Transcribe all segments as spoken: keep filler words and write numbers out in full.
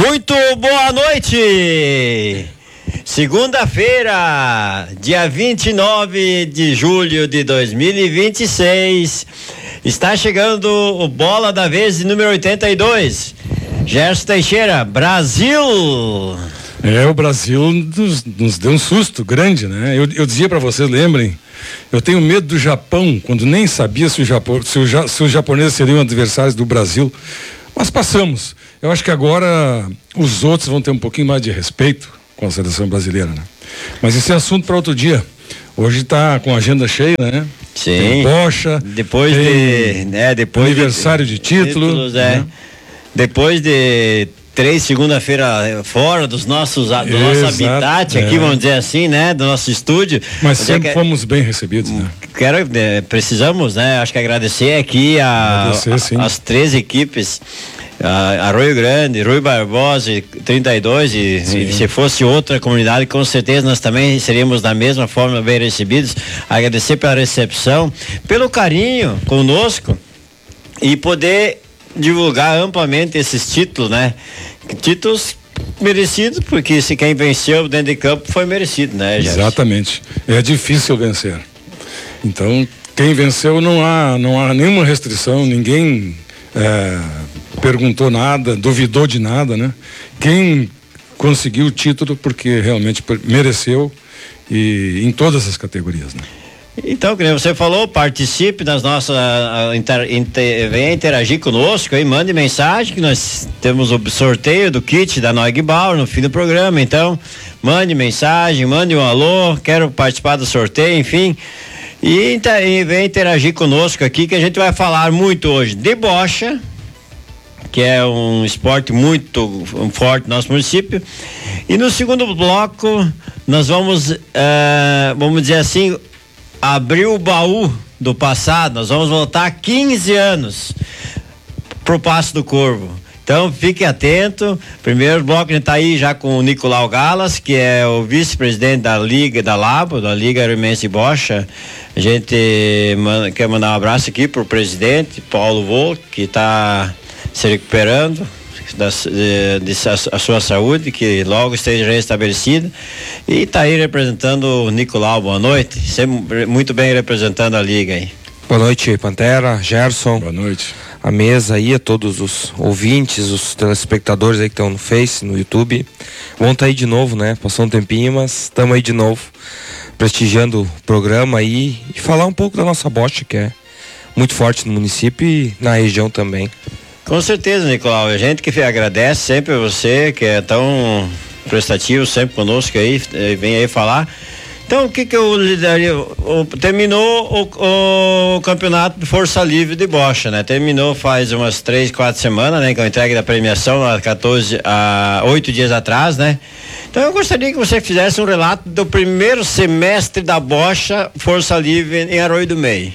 Muito boa noite! Segunda-feira, dia vinte e nove de julho de dois mil e vinte e seis, está chegando o Bola da Vez número oitenta e dois. Gerson Teixeira, Brasil! É, o Brasil nos, nos deu um susto grande, né? Eu, eu dizia para vocês, lembrem, eu tenho medo do Japão, quando nem sabia se, o Japão, se, o, se os japoneses seriam adversários do Brasil, mas passamos. Eu acho que agora os outros vão ter um pouquinho mais de respeito com a seleção brasileira, né? Mas esse é assunto para outro dia. Hoje está com a agenda cheia, né? Sim. Tem bocha, depois tem de, né, depois aniversário de, de título, títulos, é. Né? Depois de três segunda-feira fora dos nossos, do Exato, nosso habitat aqui, é. vamos dizer assim, né? Do nosso estúdio. Mas Onde sempre é que, fomos bem recebidos, né? Quero, é, precisamos, né? Acho que agradecer aqui a, agradecer, a, as três equipes. A Arroio Grande, Rui Barbosa, trinta e dois, e, e se fosse outra comunidade, com certeza nós também seríamos da mesma forma bem recebidos. Agradecer pela recepção, pelo carinho conosco e poder divulgar amplamente esses títulos, né? Títulos merecidos, porque se quem venceu dentro de campo foi merecido, né, Gerson? Exatamente. É difícil vencer. Então, quem venceu não há, não há nenhuma restrição, ninguém é, perguntou nada, duvidou de nada, né? Quem conseguiu o título porque realmente mereceu, e em todas as categorias, né? Então, como você falou, participe das nossas, inter, inter, venha interagir conosco aí, mande mensagem que nós temos o sorteio do kit da Noig Bauer no fim do programa. Então, mande mensagem, mande um alô, quero participar do sorteio, enfim. E, e venha interagir conosco aqui, que a gente vai falar muito hoje de bocha, que é um esporte muito forte no nosso município. E no segundo bloco, nós vamos, uh, vamos dizer assim, abrir o baú do passado. Nós vamos voltar quinze anos pro Passo do Corvo. Então fique atento. Primeiro bloco a gente tá aí já com o Nicolau Galas, que é o vice-presidente da Liga da Labo, da Liga Arimense Bocha. A gente manda, quer mandar um abraço aqui pro presidente Paulo Vô, que está se recuperando Da, de, de a, a sua saúde, que logo esteja restabelecida, e está aí representando o Nicolau. Boa noite, sempre muito bem representando a Liga aí. Boa noite, Pantera, Gerson. Boa noite. A mesa aí, a todos os ouvintes, os telespectadores aí que estão no Face, no YouTube. Vão estar aí de novo, né? Passou um tempinho, mas estamos aí de novo, prestigiando o programa aí e falar um pouco da nossa bocha, que é muito forte no município e na região também. Com certeza, Nicolau. A gente que agradece sempre a você, que é tão prestativo sempre conosco aí, vem aí falar. Então, o que que eu lhe daria? O, terminou o, o campeonato de Força Livre de Bocha, né? Terminou faz umas três, quatro semanas, né? Com a entrega da premiação há quatorze, a oito dias atrás, né? Então, eu gostaria que você fizesse um relato do primeiro semestre da Bocha Força Livre em Arroio do Meio.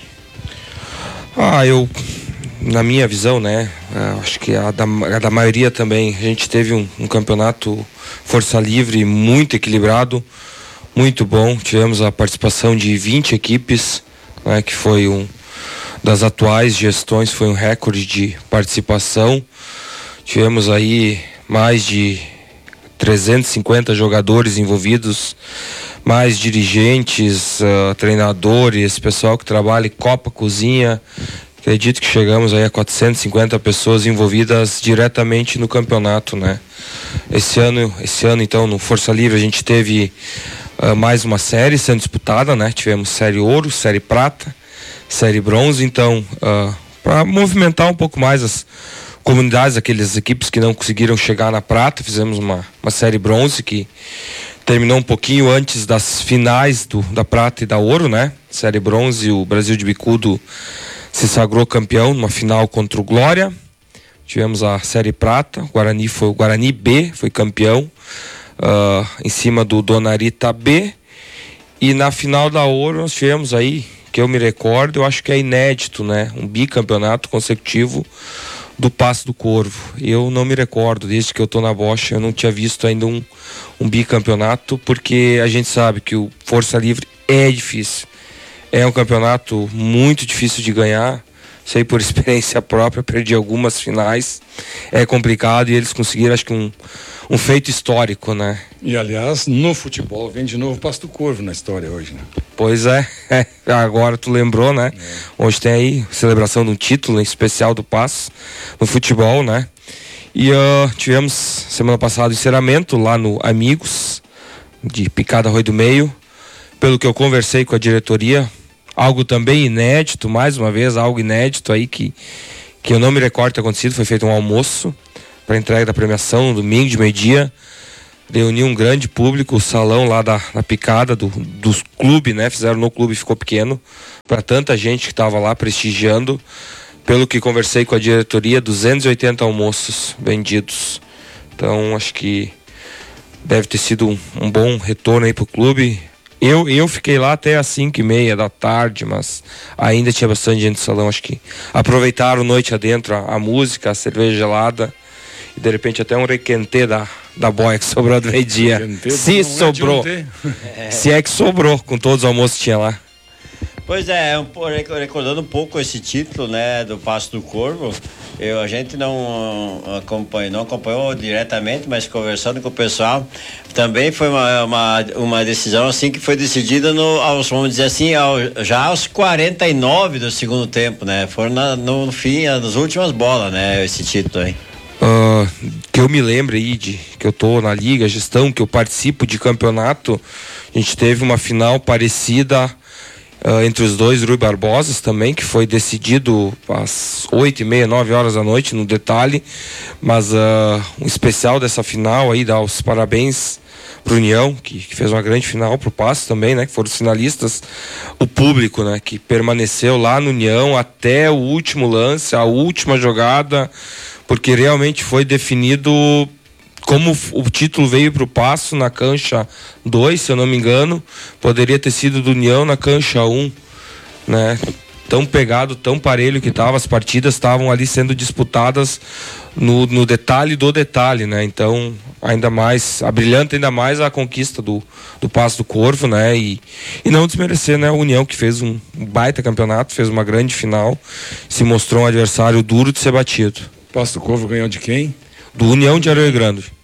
Ah, eu... Na minha visão, né, acho que a da, a da maioria também, a gente teve um, um campeonato Força Livre muito equilibrado, muito bom. Tivemos a participação de vinte equipes, né, que foi um das atuais gestões, foi um recorde de participação. Tivemos aí mais de trezentos e cinquenta jogadores envolvidos, mais dirigentes, uh, treinadores, pessoal que trabalha em Copa, Cozinha. Acredito que chegamos aí a quatrocentas e cinquenta pessoas envolvidas diretamente no campeonato, né? Esse ano, esse ano então, no Força Livre a gente teve uh, mais uma série sendo disputada, né? Tivemos série ouro, série prata, série bronze, então, uh, para movimentar um pouco mais as comunidades, aquelas equipes que não conseguiram chegar na prata, fizemos uma, uma série bronze que terminou um pouquinho antes das finais do, da prata e da ouro, né? Série bronze, o Brasil de Bicudo se sagrou campeão numa final contra o Glória. Tivemos a série prata, o Guarani foi o Guarani B, foi campeão uh, em cima do Donarita B. E na final da ouro nós tivemos aí, que eu me recordo, eu acho que é inédito, né? Um bicampeonato consecutivo do Passo do Corvo. Eu não me recordo, desde que eu tô na Bocha, eu não tinha visto ainda um, um bicampeonato, porque a gente sabe que o Força Livre é difícil. É um campeonato muito difícil de ganhar. sei por experiência própria, perdi algumas finais, é complicado, e eles conseguiram, acho que um, um feito histórico, né? E aliás, no futebol vem de novo Passo do Corvo na história hoje, né? Pois é, é agora tu lembrou, né? É. Hoje tem aí celebração de um título em especial do Passo no futebol, né? E uh, tivemos semana passada o encerramento lá no Amigos, de Picada Arroio do Meio. Pelo que eu conversei com a diretoria, algo também inédito, mais uma vez, algo inédito aí que, que eu não me recordo ter acontecido. Foi feito um almoço para entrega da premiação, no domingo de meio-dia. Reuniu um grande público, o salão lá da, da Picada, do, dos clubes, né? Fizeram no clube, ficou pequeno, para tanta gente que estava lá prestigiando. Pelo que conversei com a diretoria, duzentos e oitenta almoços vendidos. Então, acho que deve ter sido um, um bom retorno aí pro clube. Eu, eu fiquei lá até às cinco e meia da tarde, mas ainda tinha bastante gente no salão. Acho que aproveitaram noite adentro a, a música, a cerveja gelada e de repente até um requentê da, da boia que sobrou do meio-dia. Se sobrou. É. Se é que sobrou, com todos os almoços que tinha lá. Pois é, um, recordando um pouco esse título, né, do Passo do Corvo, eu, a gente não acompanhou, não acompanhou diretamente, mas conversando com o pessoal, também foi uma, uma, uma decisão assim que foi decidida no, aos, vamos dizer assim, ao, já aos quarenta e nove do segundo tempo, né? Foram na, no fim, nas últimas bolas, né, esse título aí. Uh, que eu me lembro aí de que eu tô na liga, gestão, que eu participo de campeonato, a gente teve uma final parecida Uh, entre os dois, Rui Barbosas também, que foi decidido às oito e meia, nove horas da noite, no detalhe, mas uh, um especial dessa final aí, dá os parabéns pro União, que, que fez uma grande final, pro Passo também, né, que foram os finalistas, o público, né, que permaneceu lá no União até o último lance, a última jogada, porque realmente foi definido. Como o título veio para o Passo na cancha dois, se eu não me engano, poderia ter sido do União na cancha um, né? Tão pegado, tão parelho que estava, as partidas estavam ali sendo disputadas no, no detalhe do detalhe, né? Então, ainda mais, abrilhanta ainda mais a conquista do, do Passo do Corvo, né? E, e não desmerecer, né? A União, que fez um baita campeonato, fez uma grande final, se mostrou um adversário duro de ser batido. Passo do Corvo ganhou de quem? Do União de Arroio Grande.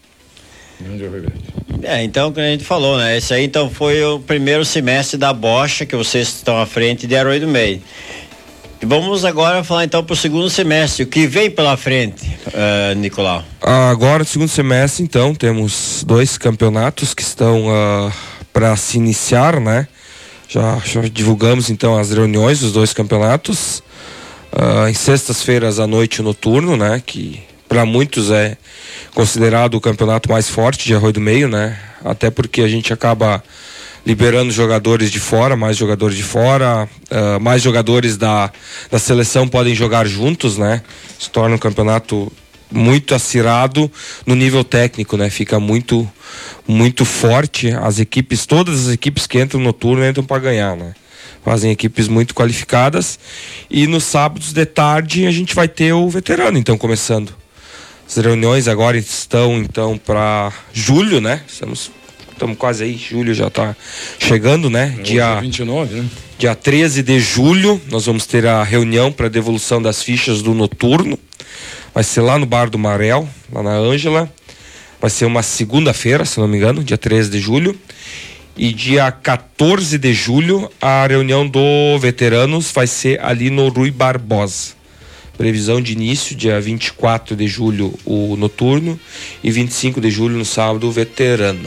É, então, como a gente falou, né? Esse aí então foi o primeiro semestre da Bocha, que vocês estão à frente de Arroio do Meio. E vamos agora falar então para o segundo semestre, o que vem pela frente, uh, Nicolau? Agora, no segundo semestre, então, temos dois campeonatos que estão uh, para se iniciar, né? Já, já divulgamos então as reuniões dos dois campeonatos. Uh, em sextas-feiras à noite o noturno, né? Que para muitos é considerado o campeonato mais forte de Arroio do Meio, né? Até porque a gente acaba liberando jogadores de fora, mais jogadores de fora, uh, mais jogadores da, da seleção podem jogar juntos, né? Se torna um campeonato muito acirrado no nível técnico, né? Fica muito, muito forte. As equipes, todas as equipes que entram no turno entram para ganhar, né? Fazem equipes muito qualificadas. E nos sábados de tarde a gente vai ter o veterano, então, começando. As reuniões agora estão, então, para julho, né? Estamos, estamos quase aí, julho já está chegando, né? É dia vinte e nove, né? Dia treze de julho, nós vamos ter a reunião para devolução das fichas do noturno. Vai ser lá no Bar do Marel, lá na Ângela. Vai ser uma segunda-feira, se não me engano, dia treze de julho. E dia quatorze de julho, a reunião do veteranos vai ser ali no Rui Barbosa. Previsão de início, dia vinte e quatro de julho, o noturno, e vinte e cinco de julho, no sábado, o veterano.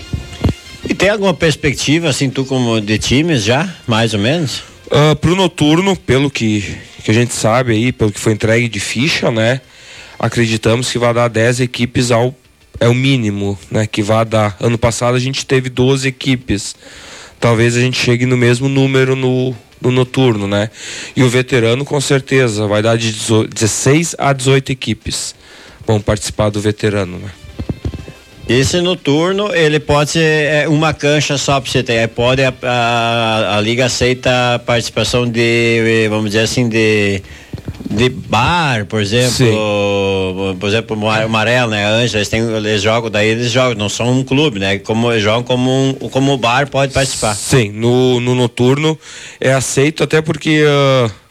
E tem alguma perspectiva, assim, tu como de times já, mais ou menos? Uh, pro noturno, pelo que, que a gente sabe aí, pelo que foi entregue de ficha, né? Acreditamos que vai dar dez equipes ao é o mínimo, né? Que vai dar. Ano passado a gente teve doze equipes. Talvez a gente chegue no mesmo número no, no noturno, né? E o veterano, com certeza, vai dar de dezesseis a dezoito equipes vão participar do veterano, né? Esse noturno, ele pode ser é, uma cancha só para você ter. Pode, a, a, a Liga aceita a participação de, vamos dizer assim, de, de bar, por exemplo. Sim. Por exemplo, o Marelo, né? Ângela, eles, têm, eles jogam, daí eles jogam, não são um clube, né? Como, eles jogam como um, como o bar pode participar. Sim, no, no noturno é aceito, até porque uh,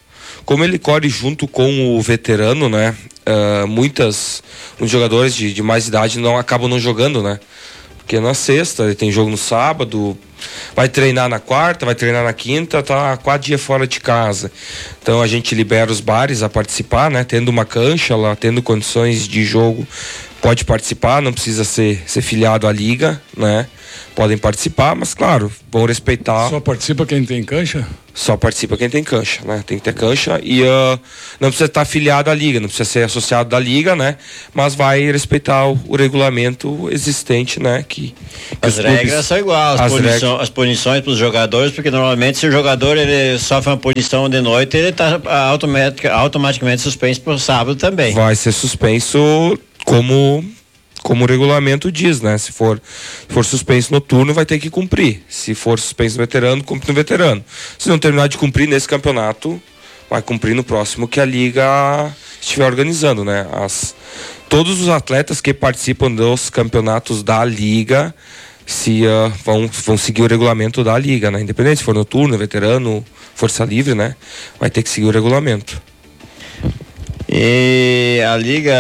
como ele corre junto com o veterano, né? Uh, muitas, muitos jogadores de, de mais idade não acabam não jogando, né? Porque na sexta, ele tem jogo no sábado, vai treinar na quarta, vai treinar na quinta, tá quatro dias fora de casa. Então a gente libera os bares a participar, né? Tendo uma cancha lá, tendo condições de jogo, pode participar, não precisa ser, ser filiado à liga, né? Podem participar, mas claro, vão respeitar. Só participa quem tem cancha? Só participa quem tem cancha, né? Tem que ter cancha e uh, não precisa estar afiliado à liga, não precisa ser associado da liga, né? Mas vai respeitar o, o regulamento existente, né? Que, que as regras clubes, são iguais, as, as, punição, regras... as punições para os jogadores, porque normalmente se o jogador ele sofre uma punição de noite, ele está automatic, automaticamente suspenso para o sábado também. Vai ser suspenso como como o regulamento diz, né? Se for, se for suspenso noturno, vai ter que cumprir. Se for suspenso no veterano, cumpre no veterano. Se não terminar de cumprir nesse campeonato, vai cumprir no próximo que a liga estiver organizando, né? As, todos os atletas que participam dos campeonatos da liga se uh, vão, vão seguir o regulamento da liga, né? Independente se for noturno, veterano, força livre, né? Vai ter que seguir o regulamento. E a liga,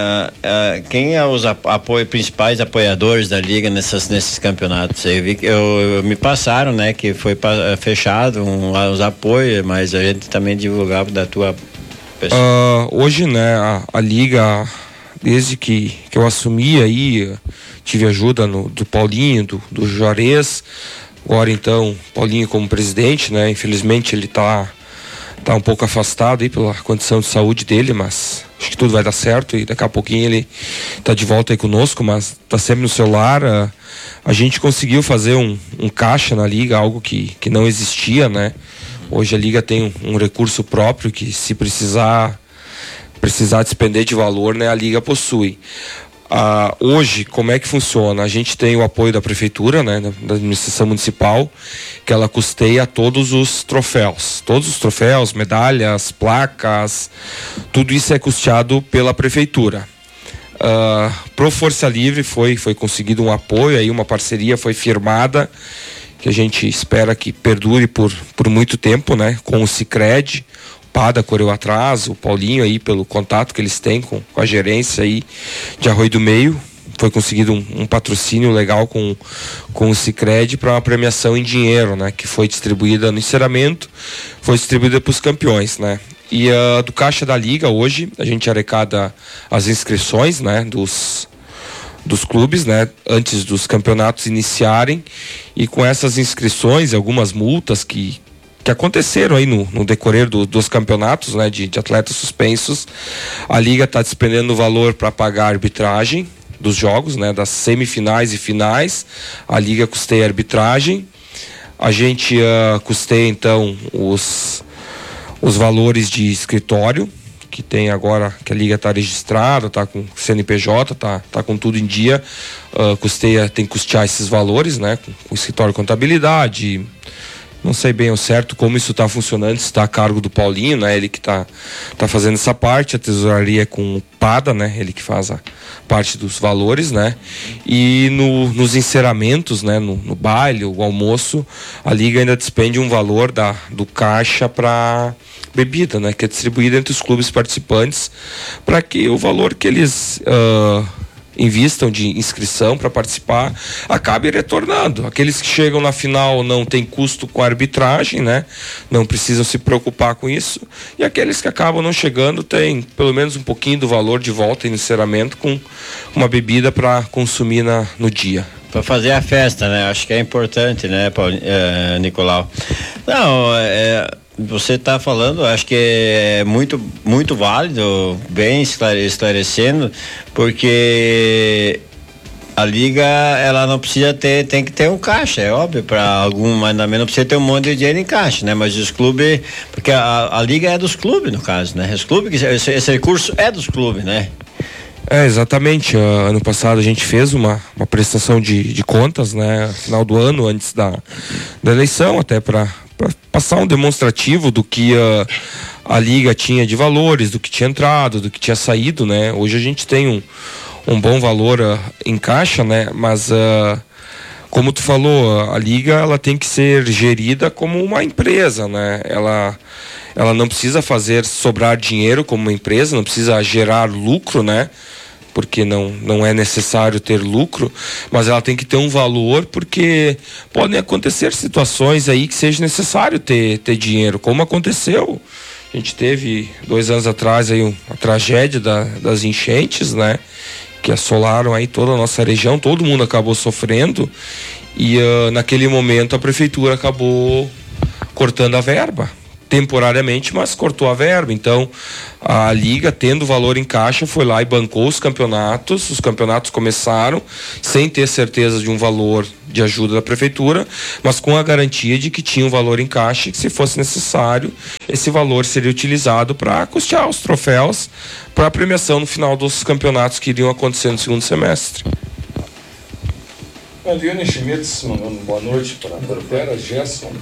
quem é os apoio, principais apoiadores da liga nessas, nesses campeonatos? Eu vi que eu, eu, me passaram, né, que foi fechado um, os apoios, mas a gente também divulgava da tua pessoa. Uh, hoje, né, a, a liga, desde que, que eu assumi aí, tive ajuda no, do Paulinho, do, do Juarez, agora então, Paulinho como presidente, né, infelizmente ele está tá um pouco afastado aí pela condição de saúde dele, mas acho que tudo vai dar certo e daqui a pouquinho ele tá de volta aí conosco, mas tá sempre no celular. A, a gente conseguiu fazer um, um caixa na liga, algo que, que não existia, né? Hoje a liga tem um, um recurso próprio que se precisar precisar despender de valor, né, a liga possui. Ah, hoje, como é que funciona? A gente tem o apoio da prefeitura, né, da administração municipal, que ela custeia todos os troféus. Todos os troféus, medalhas, placas, tudo isso é custeado pela prefeitura. Ah, pro Força Livre foi, foi conseguido um apoio, aí uma parceria foi firmada, que a gente espera que perdure por, por muito tempo, né, com o Sicredi. Pada correu atrás, o Paulinho aí pelo contato que eles têm com, com a gerência aí de Arroio do Meio, foi conseguido um, um patrocínio legal com, com o Sicredi para uma premiação em dinheiro, né, que foi distribuída no encerramento, foi distribuída para os campeões, né. E uh, do caixa da liga hoje a gente arrecada as inscrições, né, dos dos clubes, né, antes dos campeonatos iniciarem, e com essas inscrições e algumas multas que que aconteceram aí no, no decorrer do, dos campeonatos, né, de, de atletas suspensos, a liga está despendendo o valor para pagar a arbitragem dos jogos, né, das semifinais e finais. A liga custeia a arbitragem, a gente uh, custeia então os, os valores de escritório, que tem agora, que a liga está registrada, está com C N P J, está tá com tudo em dia, uh, custeia, tem que custear esses valores, né, com, com escritório de contabilidade. Não sei bem ao certo como isso está funcionando, se está a cargo do Paulinho, né? Ele que está tá fazendo essa parte, a tesouraria é com o Pada, né? Ele que faz a parte dos valores, né? E no, nos encerramentos, né? No, no baile, o almoço, a liga ainda despende um valor da, do caixa para bebida, né? Que é distribuído entre os clubes participantes, para que o valor que eles Uh, invistam de inscrição para participar, acabe retornando. Aqueles que chegam na final não tem custo com a arbitragem, né? Não precisam se preocupar com isso. E aqueles que acabam não chegando têm pelo menos um pouquinho do valor de volta em encerramento com uma bebida para consumir na, no dia. Para fazer a festa, né? Acho que é importante, né, Paulo, é, Nicolau? Não, é... Você está falando, acho que é muito, muito válido, bem esclarecendo, porque a liga, ela não precisa ter, tem que ter um caixa, é óbvio, para algum, mas também não precisa ter um monte de dinheiro em caixa, né? Mas os clubes, porque a, a liga é dos clubes, no caso, né? Os clubes, esse, esse recurso é dos clubes, né? É, exatamente. Uh, ano passado a gente fez uma, uma prestação de, de contas, né? No final do ano, antes da, da eleição, até para passar um demonstrativo do que uh, a liga tinha de valores, do que tinha entrado, do que tinha saído, né? Hoje a gente tem um, um bom valor uh, em caixa, né? Mas uh, como tu falou, a liga ela tem que ser gerida como uma empresa, né? Ela ela não precisa fazer sobrar dinheiro como uma empresa, não precisa gerar lucro, né? Porque não, não é necessário ter lucro, mas ela tem que ter um valor, porque podem acontecer situações aí que seja necessário ter, ter dinheiro, como aconteceu. A gente teve dois anos atrás aí uma tragédia da, das enchentes, né? Que assolaram aí toda a nossa região, todo mundo acabou sofrendo e uh, naquele momento a prefeitura acabou cortando a verba. Temporariamente, mas cortou a verba. Então a liga, tendo valor em caixa, foi lá e bancou os campeonatos. Os campeonatos começaram sem ter certeza de um valor de ajuda da prefeitura, mas com a garantia de que tinha um valor em caixa e que, se fosse necessário, esse valor seria utilizado para custear os troféus para a premiação no final dos campeonatos que iriam acontecer no segundo semestre. Adriane Schmitz mandando boa noite para a Pantera Gerson.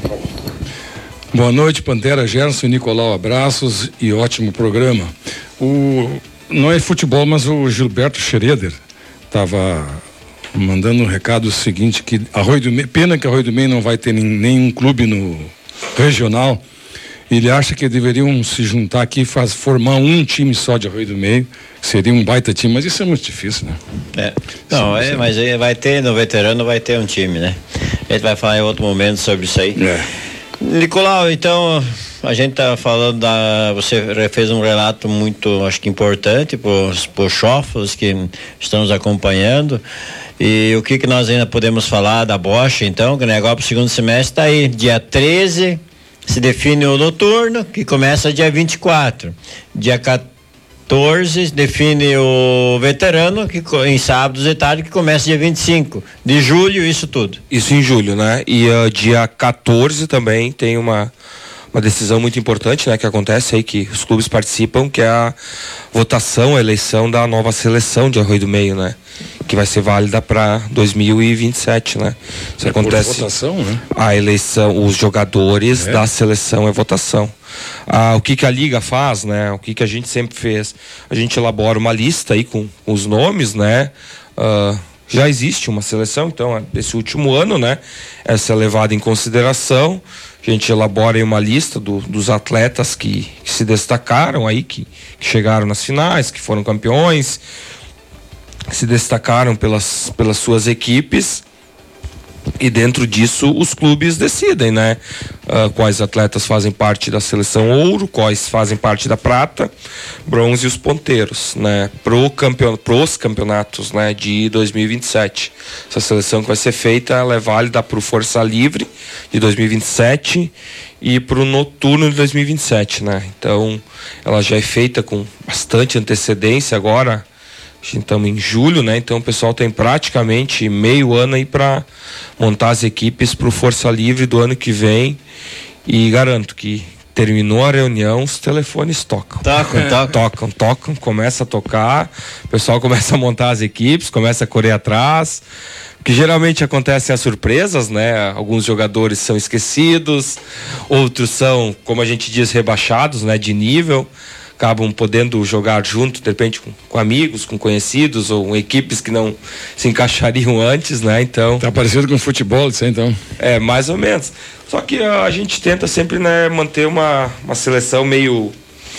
Boa noite, Pantera, Gerson e Nicolau, abraços e ótimo programa. O, não é futebol, mas o Gilberto Schroeder estava mandando um recado seguinte, que Arroio do Meio, pena que Arroio do Meio não vai ter nenhum clube no regional. Ele acha que deveriam se juntar aqui e faz, formar um time só de Arroio do Meio, seria um baita time, mas isso é muito difícil, né? É. Não, é, mas aí vai ter, no veterano vai ter um time, né? A gente vai falar em outro momento sobre isso aí. É. Nicolau, então a gente tá falando da, você fez um relato muito, acho que importante para os chofos que estão nos acompanhando, e o que que nós ainda podemos falar da Bosch, então, que o negócio para o segundo semestre está aí, dia treze se define o noturno, que começa dia vinte e quatro, dia quatorze define o veterano, que em sábados e tarde, que começa dia vinte e cinco de julho, isso tudo. Isso em julho, né? E uh, dia quatorze também tem uma, uma decisão muito importante, né? Que acontece aí, que os clubes participam, que é a votação, a eleição da nova seleção de Arroio do Meio, né? Que vai ser válida para dois mil e vinte e sete, né? Isso é acontece. Por votação, né? A eleição, os jogadores é. da seleção é votação. Ah, o que que a liga faz, né? O que que a gente sempre fez? A gente elabora uma lista aí com, com os nomes, né? Ah, já existe uma seleção, então, desse último ano, né? Essa é levada em consideração. A gente elabora aí uma lista do, dos atletas que, que se destacaram aí, que, que chegaram nas finais, que foram campeões, que se destacaram pelas, pelas suas equipes. E dentro disso os clubes decidem, né? Uh, quais atletas fazem parte da seleção ouro, quais fazem parte da prata, bronze e os ponteiros, né? Pro campeon- pros campeonatos, né? De dois mil e vinte e sete. Essa seleção que vai ser feita, ela é válida pro Força Livre de dois mil e vinte e sete e pro Noturno de dois mil e vinte e sete, né? Então ela já é feita com bastante antecedência agora. Estamos em julho, né? Então o pessoal tem praticamente meio ano aí para montar as equipes para o Força Livre do ano que vem, e garanto que terminou a reunião, os telefones tocam. Tocam, tocam. Tocam, tocam, começa a tocar, o pessoal começa a montar as equipes, começa a correr atrás, que geralmente acontecem as surpresas, né? Alguns jogadores são esquecidos, outros são, como a gente diz, rebaixados, né? De nível, acabam podendo jogar junto, de repente, com, com amigos, com conhecidos, ou com equipes que não se encaixariam antes, né? Então... Tá parecido com futebol, isso aí, então. É, mais ou menos. Só que a, a gente tenta sempre, né, manter uma, uma seleção meio...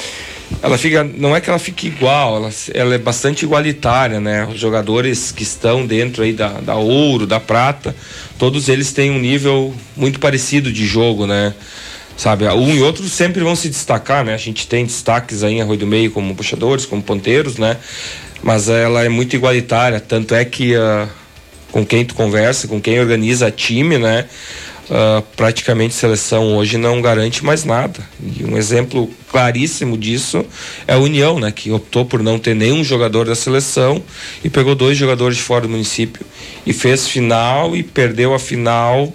Ela fica... Não é que ela fique igual, ela, ela é bastante igualitária, né? Os jogadores que estão dentro aí da, da ouro, da prata, todos eles têm um nível muito parecido de jogo, né? Sabe, um e outro sempre vão se destacar, né? A gente tem destaques aí em Arroio do Meio como puxadores, como ponteiros, né? Mas ela é muito igualitária, tanto é que uh, com quem tu conversa, com quem organiza time, né? Uh, praticamente seleção hoje não garante mais nada. E um exemplo claríssimo disso é a União, né? Que optou por não ter nenhum jogador da seleção e pegou dois jogadores de fora do município e fez final e perdeu a final...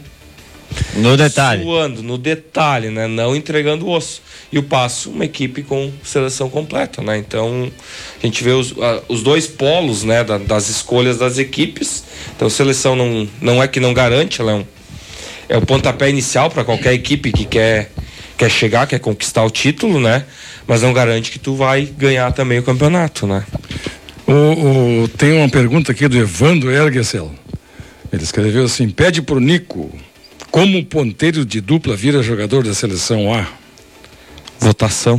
No detalhe. Suando, no detalhe, né? Não entregando o osso. E o Passo, uma equipe com seleção completa, né? Então, a gente vê os, uh, os dois polos, né? Da, das escolhas das equipes. Então, seleção não, não é que não garante, ela é, um, é o pontapé inicial para qualquer equipe que quer, quer chegar, quer conquistar o título, né? Mas não garante que tu vai ganhar também o campeonato, né? O, o, tem uma pergunta aqui do Evandro Ergesel. Ele escreveu assim: pede pro Nico... Como o ponteiro de dupla vira jogador da seleção A? Votação.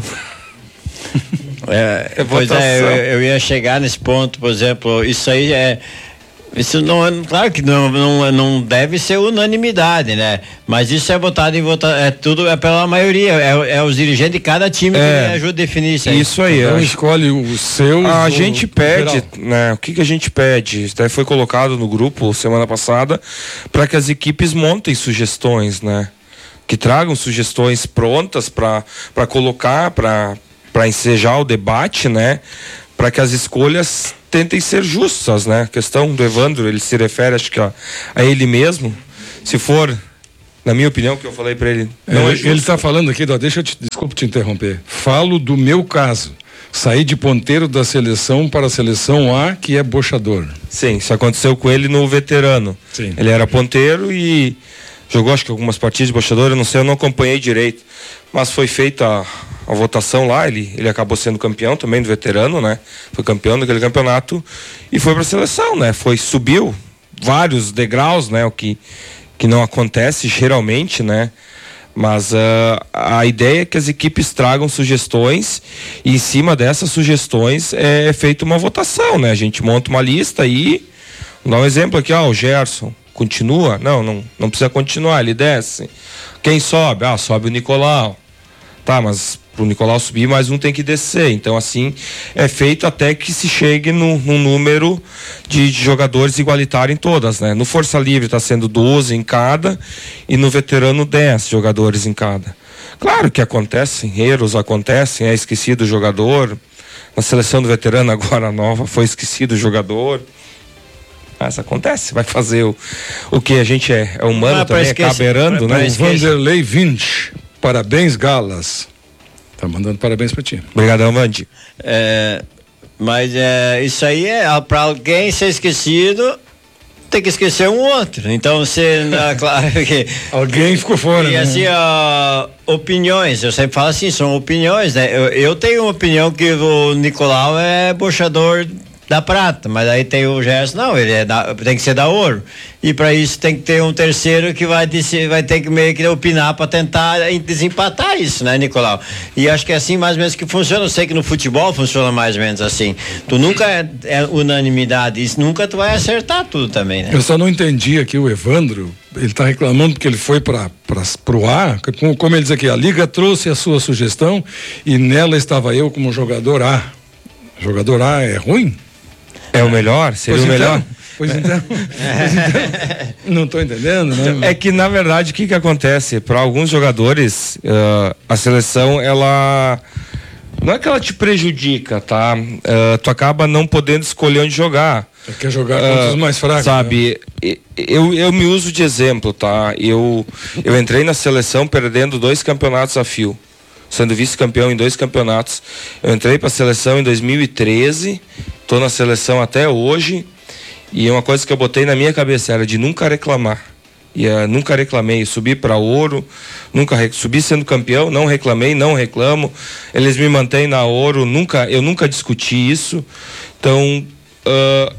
É, é pois é, eu, eu ia chegar nesse ponto, por exemplo, isso aí é. Isso não é, claro que não, não, não deve ser unanimidade, né? Mas isso é votado em votar, é tudo é pela maioria, é, é os dirigentes de cada time é, que ajuda a definir isso aí. Isso aí. Então escolhe o seu. A gente pede, né? O que que a gente pede? Até foi colocado no grupo semana passada para que as equipes montem sugestões, né? Que tragam sugestões prontas para para colocar, para para ensejar o debate, né? Para que as escolhas tentem ser justas, né? A questão do Evandro, ele se refere, acho que a, a ele mesmo. Se for, na minha opinião, que eu falei para ele, não é, é ele está falando aqui, ó, deixa eu te, desculpa te interromper. Falo do meu caso. Saí de ponteiro da seleção para a seleção A, que é boxador. Sim, isso aconteceu com ele no veterano. Sim. Ele era ponteiro e jogou, acho que algumas partidas de boxador, eu não sei, eu não acompanhei direito. Mas foi feita a, a votação lá, ele, ele acabou sendo campeão também do veterano, né? Foi campeão daquele campeonato e foi para a seleção, né? Foi, subiu vários degraus, né? O que, que não acontece geralmente, né? Mas uh, a ideia é que as equipes tragam sugestões e em cima dessas sugestões é, é feita uma votação, né? A gente monta uma lista e, vou dar um exemplo aqui, ó, o Gerson continua? Não, não, não precisa continuar, ele desce. Quem sobe? Ah, sobe o Nicolau. Tá, mas pro Nicolau subir, mais um tem que descer. Então, assim, é feito até que se chegue no, no número de, de jogadores igualitário em todas, né? No Força Livre está sendo doze em cada e no veterano dez jogadores em cada. Claro que acontecem, erros acontecem, é esquecido o jogador. Na seleção do veterano agora nova foi esquecido o jogador. Mas acontece, vai fazer o, o que a gente é, é humano ah, também, acaba errando, né? O Vanderlei Vinch, parabéns, Galas. Tá mandando parabéns pra ti. Obrigadão, Vandi. É, mas é, isso aí é pra alguém ser esquecido, tem que esquecer um outro. Então você, claro que alguém ficou fora. E né? assim, ó, opiniões, eu sempre falo assim, são opiniões, né? Eu, eu tenho uma opinião que o Nicolau é boxador da prata, mas aí tem o Gerson, não, ele é da, tem que ser da ouro, e para isso tem que ter um terceiro que vai, vai ter que meio que opinar para tentar desempatar isso, né, Nicolau? E acho que é assim mais ou menos que funciona. Eu sei que no futebol funciona mais ou menos assim, tu nunca é, é unanimidade, isso nunca tu vai acertar tudo também, né? Eu só não entendi aqui o Evandro, ele tá reclamando porque ele foi para pro A, como, como ele diz aqui, a Liga trouxe a sua sugestão e nela estava eu como jogador A. Jogador A é ruim? É o melhor? Seria pois o melhor? Então, pois então, pois então não estou entendendo, né? É que na verdade o que que acontece? Para alguns jogadores, uh, a seleção, ela não é que ela te prejudica, tá? Uh, tu acaba não podendo escolher onde jogar. Tu quer jogar contra uh, os mais fracos. Sabe, né? eu, eu me uso de exemplo, tá? Eu, eu entrei na seleção perdendo dois campeonatos a fio, sendo vice-campeão em dois campeonatos. Eu entrei para a seleção em dois mil e treze, estou na seleção até hoje, e uma coisa que eu botei na minha cabeça era de nunca reclamar. E uh, nunca reclamei, subi para ouro, nunca re... subi sendo campeão, não reclamei, não reclamo. Eles me mantêm na ouro, nunca, eu nunca discuti isso. Então, uh,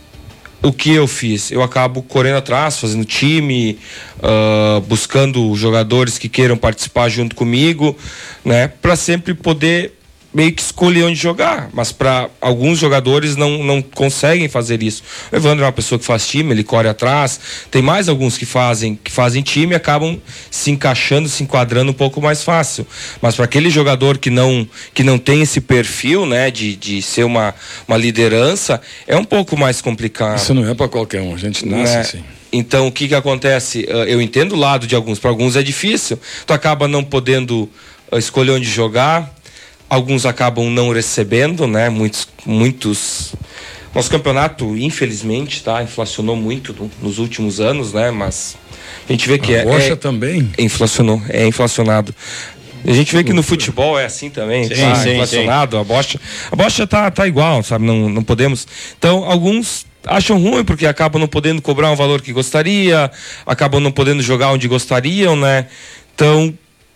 o que eu fiz? Eu acabo correndo atrás, fazendo time, uh, buscando jogadores que queiram participar junto comigo, né? Para sempre poder meio que escolher onde jogar, mas para alguns jogadores não, não conseguem fazer isso. O Evandro é uma pessoa que faz time, ele corre atrás, tem mais alguns que fazem, que fazem time e acabam se encaixando, se enquadrando um pouco mais fácil, mas para aquele jogador que não, que não tem esse perfil, né, de, de ser uma, uma liderança, é um pouco mais complicado. Isso não é para qualquer um, a gente nasce né? assim. Então o que que acontece? Eu entendo o lado de alguns, para alguns é difícil, tu acaba não podendo escolher onde jogar. Alguns acabam não recebendo, né? Muitos, muitos. Nosso campeonato, infelizmente, tá? Inflacionou muito no, nos últimos anos, né? Mas a gente vê que a é. Bocha é, também. Inflacionou, é inflacionado. A gente vê que no futebol é assim também, sim, tá? Sim, inflacionado. sim. A Bocha, a Bocha tá, tá igual, sabe? Não, não podemos. Então, alguns acham ruim porque acabam não podendo cobrar um valor que gostaria, acabam não podendo jogar onde gostariam, né? Então.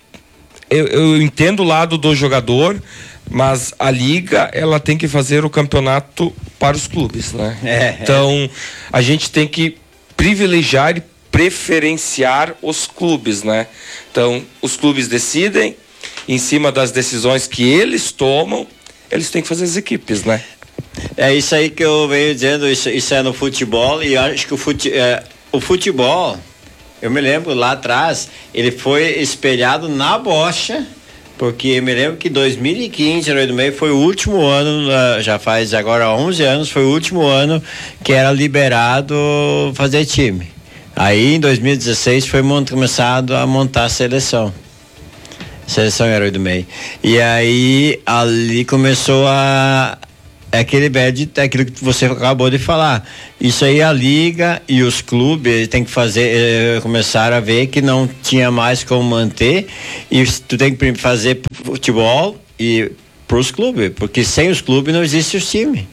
Eu, eu entendo o lado do jogador, mas a liga ela tem que fazer o campeonato para os clubes, né? É, então a gente tem que privilegiar e preferenciar os clubes, né? Então os clubes decidem em cima das decisões que eles tomam, eles têm que fazer as equipes, né? É isso aí que eu venho dizendo, isso, isso é no futebol, e acho que o, fute, é, o futebol, eu me lembro lá atrás, ele foi espelhado na bocha, porque eu me lembro que dois mil e quinze, Herói do Meio, foi o último ano, já faz agora onze anos, foi o último ano que era liberado fazer time. Aí em dois mil e dezesseis foi mont, começado a montar a seleção. Seleção Herói do Meio. E aí ali começou a é aquele bad, é aquilo que você acabou de falar. Isso aí a liga e os clubes tem que fazer, eh, começaram a ver que não tinha mais como manter, e tu tem que fazer futebol e pros clubes, porque sem os clubes não existe os times.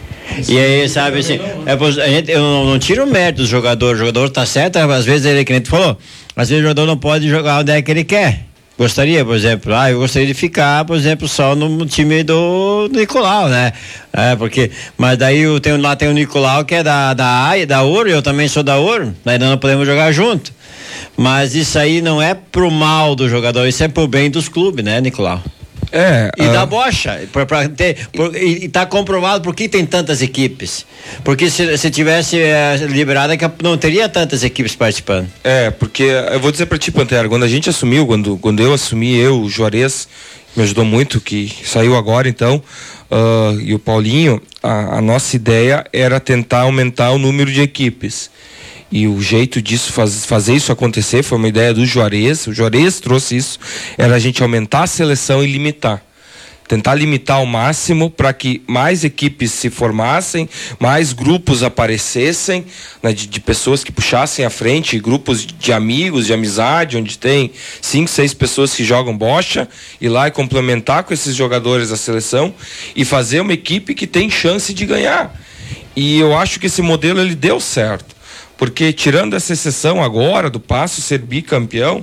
E aí, sabe assim, é, a gente, eu não, não tiro o mérito do jogador, o jogador tá certo, às vezes ele, que nem tu falou, às vezes o jogador não pode jogar onde é que ele quer. Gostaria, por exemplo, ah, eu gostaria de ficar, por exemplo, só no time do, do Nicolau, né? É, porque, mas daí eu tenho, lá tem o Nicolau que é da, da A, da Ouro, eu também sou da Ouro, ainda não podemos jogar junto. Mas isso aí não é pro mal do jogador, isso é pro bem dos clubes, né, Nicolau? É, e uh... da bocha, pra, pra ter, por, e, e tá comprovado por que tem tantas equipes. Porque se, se tivesse é, liberado, não teria tantas equipes participando. É, porque eu vou dizer pra ti, Pantera, quando a gente assumiu, quando, quando eu assumi, eu, o Juarez, me ajudou muito, que saiu agora então, uh, e o Paulinho, a, a nossa ideia era tentar aumentar o número de equipes. E o jeito disso, faz, fazer isso acontecer, foi uma ideia do Juarez, o Juarez trouxe isso, era a gente aumentar a seleção e limitar. Tentar limitar ao máximo para que mais equipes se formassem, mais grupos aparecessem, né, de, de pessoas que puxassem à frente, grupos de amigos, de amizade, onde tem cinco, seis pessoas que jogam bocha, ir lá e complementar com esses jogadores da seleção e fazer uma equipe que tem chance de ganhar. E eu acho que esse modelo ele deu certo. Porque tirando essa exceção agora do Paço ser bicampeão,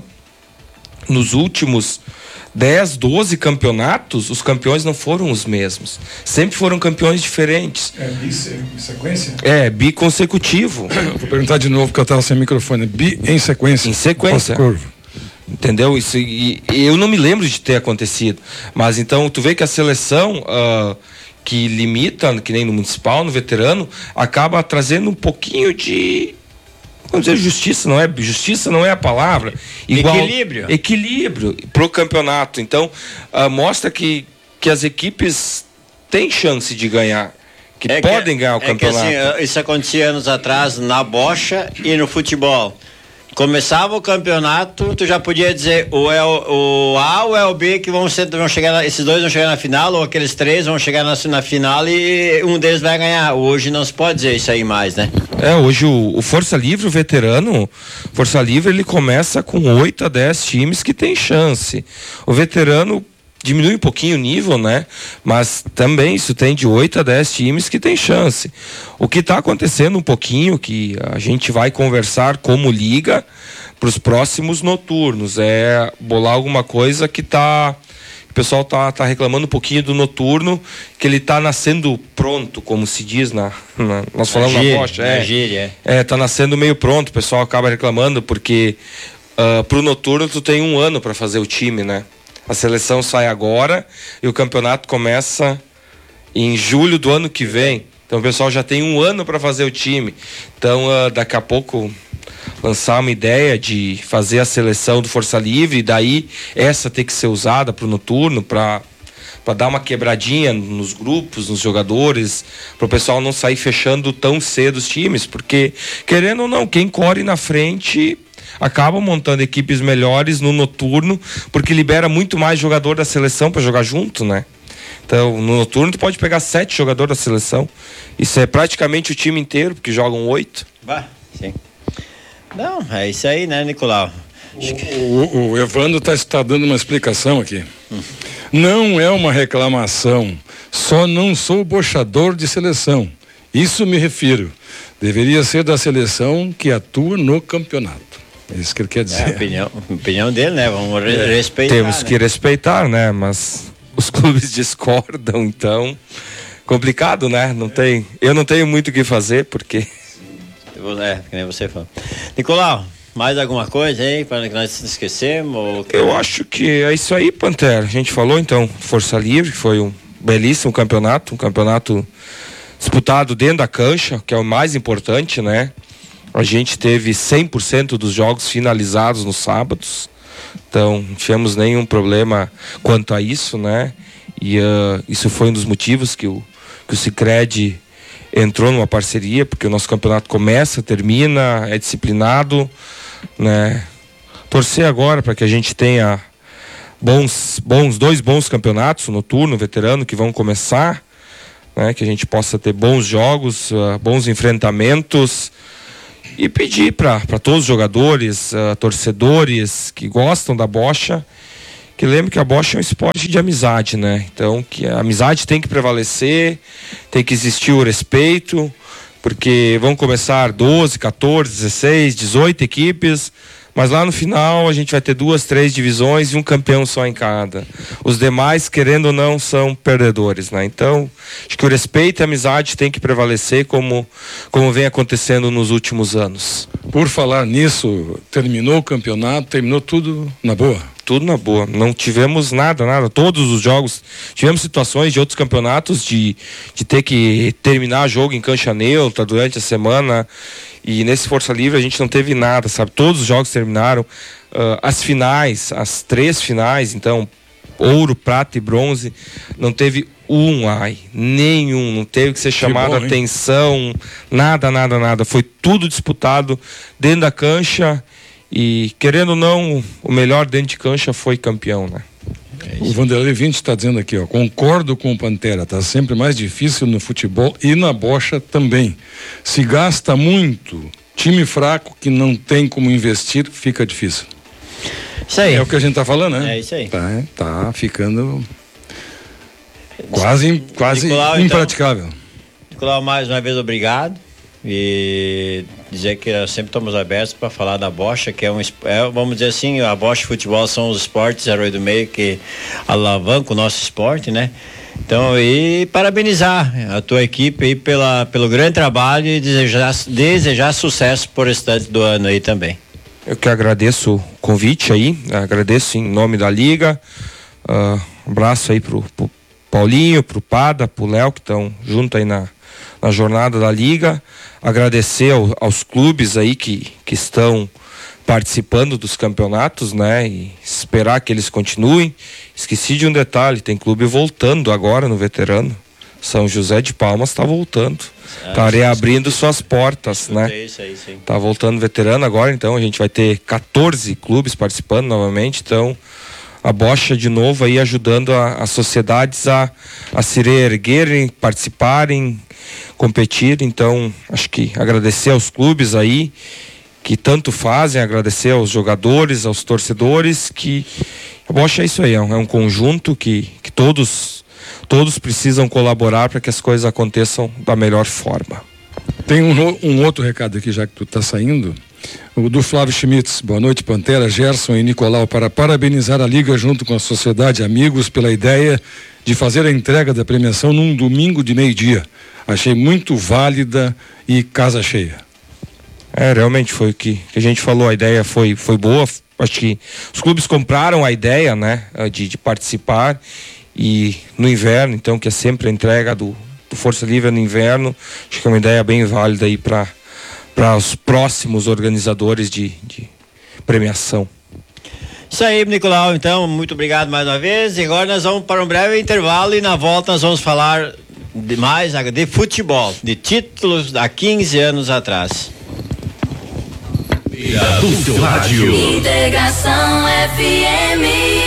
nos últimos dez, doze campeonatos, os campeões não foram os mesmos. Sempre foram campeões diferentes. É bi sequência? É, biconsecutivo. Vou perguntar de novo, porque eu estava sem microfone. Bi em sequência? Em sequência. Entendeu? Isso, e, e eu não me lembro de ter acontecido. Mas então, tu vê que a seleção... Uh, que limita, que nem no municipal, no veterano, acaba trazendo um pouquinho de... Vamos dizer, justiça não é, justiça não é a palavra. Igual, equilíbrio. Equilíbrio pro campeonato. Então, uh, mostra que, que as equipes têm chance de ganhar. Que é podem que, ganhar o é campeonato. Que, assim, isso acontecia anos atrás na bocha e no futebol. Começava o campeonato, tu já podia dizer ou é o, o A ou é o B que vão, ser, vão chegar, na, esses dois vão chegar na final, ou aqueles três vão chegar na, na final e um deles vai ganhar. Hoje não se pode dizer isso aí mais, né? É, hoje o, o Força Livre, o veterano, Força Livre, ele começa com oito a dez times que tem chance. O veterano diminui um pouquinho o nível, né? Mas também isso tem de oito a dez times que tem chance. O que está acontecendo um pouquinho, que a gente vai conversar como liga para os próximos noturnos, é bolar alguma coisa que tá... O pessoal tá, tá reclamando um pouquinho do noturno, que ele tá nascendo pronto, como se diz na... na nós falamos na, gíria, na bocha. É, gíria, é. é, tá nascendo meio pronto, o pessoal acaba reclamando, porque uh, pro noturno tu tem um ano para fazer o time, né? A seleção sai agora e o campeonato começa em julho do ano que vem. Então o pessoal já tem um ano para fazer o time. Então uh, daqui a pouco lançar uma ideia de fazer a seleção do Força Livre, e daí essa ter que ser usada para o noturno, para para dar uma quebradinha nos grupos, nos jogadores, para o pessoal não sair fechando tão cedo os times, porque querendo ou não, quem corre na frente acaba montando equipes melhores no noturno, porque libera muito mais jogador da seleção para jogar junto, né? Então, no noturno tu pode pegar sete jogadores da seleção. Isso é praticamente o time inteiro, porque jogam oito. Bah, sim. Não, é isso aí, né, Nicolau? O, o, o Evandro está tá dando uma explicação aqui. Hum. Não é uma reclamação, só não sou boxador de seleção. Isso me refiro. Deveria ser da seleção que atua no campeonato. É isso que ele quer dizer. É a opinião, opinião dele, né? Vamos re é. respeitar. Temos né? que respeitar, né? Mas os clubes discordam, então complicado, né? Não tem, eu não tenho muito o que fazer, porque... É, que nem você falou. Nicolau, mais alguma coisa aí para que nós esquecemos? Ou... Eu acho que é isso aí, Pantera. A gente falou então, Força Livre, que foi um belíssimo campeonato, um campeonato disputado dentro da cancha, que é o mais importante, né? A gente teve cem por cento dos jogos finalizados nos sábados, então não tivemos nenhum problema quanto a isso, né? E uh, isso foi um dos motivos que o, que o Sicredi entrou numa parceria, porque o nosso campeonato começa, termina, é disciplinado, né? Torcer agora para que a gente tenha bons, bons, dois bons campeonatos, noturno, veterano, que vão começar, né? Que a gente possa ter bons jogos, uh, bons enfrentamentos, e pedir para todos os jogadores, uh, torcedores que gostam da bocha, que lembre que a bocha é um esporte de amizade, né? Então, que a amizade tem que prevalecer, tem que existir o respeito, porque vão começar doze, quatorze, dezesseis, dezoito equipes, mas lá no final a gente vai ter duas, três divisões e um campeão só em cada. Os demais, querendo ou não, são perdedores, né? Então, acho que o respeito e a amizade tem que prevalecer como, como vem acontecendo nos últimos anos. Por falar nisso, terminou o campeonato, terminou tudo na boa? Tudo na boa, não tivemos nada, nada, todos os jogos, tivemos situações de outros campeonatos de, de ter que terminar jogo em cancha neutra durante a semana, e nesse Força Livre a gente não teve nada, sabe, todos os jogos terminaram, uh, as finais, as três finais, então, ouro, prata e bronze, não teve um ai, nenhum, não teve que ser chamado a atenção, nada, nada, nada, foi tudo disputado dentro da cancha. E, querendo ou não, o melhor dentro de cancha foi campeão, né? É o Vanderlei Vinte está dizendo aqui, ó, concordo com o Pantera, tá sempre mais difícil no futebol e na bocha também. Se gasta muito, time fraco que não tem como investir, fica difícil. Isso aí. É o que a gente tá falando, né? É isso aí. Tá, tá ficando quase, quase Nicolau, impraticável. Então, Nicolau, mais uma vez, obrigado. E dizer que sempre estamos abertos para falar da bocha, que é um, é, vamos dizer assim, a bocha e futebol são os esportes Arroio do Meio que alavancam o nosso esporte, né? Então, e parabenizar a tua equipe aí pela, pelo grande trabalho e desejar, desejar sucesso por restante do ano aí também. Eu que agradeço o convite aí, agradeço em nome da Liga, uh, um abraço aí pro, pro Paulinho, pro Pada, pro Léo, que estão junto aí na, na jornada da Liga. Agradecer ao, aos clubes aí que, que estão participando dos campeonatos, né? E esperar que eles continuem. Esqueci de um detalhe, tem clube voltando agora no veterano. São José de Palmas está voltando. Está ah, reabrindo suas portas, né? Isso aí, sim. Tá voltando veterano agora, então a gente vai ter quatorze clubes participando novamente, então a bocha de novo aí ajudando as sociedades a, a se reerguerem, participarem, competir. Então acho que agradecer aos clubes aí que tanto fazem, agradecer aos jogadores, aos torcedores, que a bocha é isso aí, é um, é um conjunto que, que todos todos precisam colaborar para que as coisas aconteçam da melhor forma. Tem um, um outro recado aqui, já que tu está saindo, o do Flávio Schmitz. Boa noite, Pantera, Gerson e Nicolau, para parabenizar a Liga junto com a Sociedade Amigos pela ideia de fazer a entrega da premiação num domingo de meio-dia. Achei muito válida e casa cheia. É, realmente foi o que, que a gente falou, a ideia foi, foi boa, acho que os clubes compraram a ideia, né, de, de participar, e no inverno, então, que é sempre a entrega do, do Força Livre no inverno, acho que é uma ideia bem válida aí para para os próximos organizadores de, de premiação. Isso aí, Nicolau, então, muito obrigado mais uma vez, e agora nós vamos para um breve intervalo e na volta nós vamos falar de mais de futebol, de títulos há quinze anos atrás. Do seu rádio. Integração F M.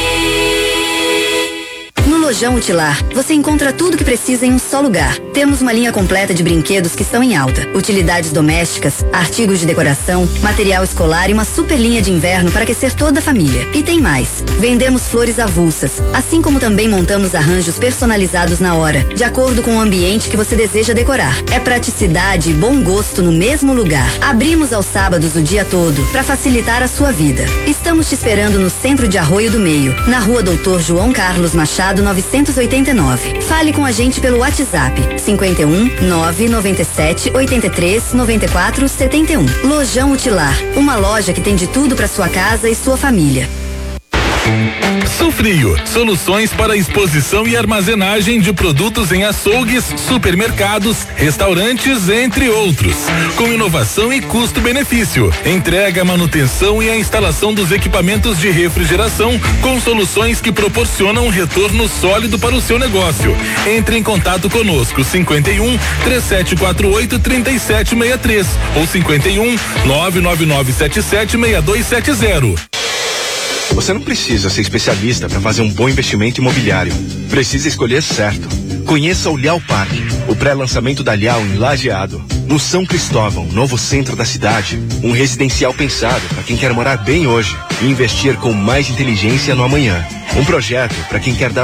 No Lojão Utilar, você encontra tudo que precisa em um só lugar. Temos uma linha completa de brinquedos que estão em alta, utilidades domésticas, artigos de decoração, material escolar e uma super linha de inverno para aquecer toda a família. E tem mais. Vendemos flores avulsas, assim como também montamos arranjos personalizados na hora, de acordo com o ambiente que você deseja decorar. É praticidade e bom gosto no mesmo lugar. Abrimos aos sábados o dia todo para facilitar a sua vida. Estamos te esperando no centro de Arroio do Meio, na rua Doutor João Carlos Machado, novecentos e oitenta e nove. Fale com a gente pelo WhatsApp cinquenta e um, nove noventa e sete, oitenta e três, noventa e quatro, setenta e um. Lojão Utilar, uma loja que tem de tudo para sua casa e sua família. Sufrio, soluções para exposição e armazenagem de produtos em açougues, supermercados, restaurantes, entre outros. Com inovação e custo-benefício. Entrega, manutenção e a instalação dos equipamentos de refrigeração com soluções que proporcionam um retorno sólido para o seu negócio. Entre em contato conosco cinquenta e um, três sete quatro oito, três sete seis três ou cinquenta e um, nove nove nove sete sete seis dois sete zero. Você não precisa ser especialista para fazer um bom investimento imobiliário. Precisa escolher certo. Conheça o Lial Parque, o pré-lançamento da Lial em Lajeado. No São Cristóvão, novo centro da cidade. Um residencial pensado para quem quer morar bem hoje e investir com mais inteligência no amanhã. Um projeto para quem quer dar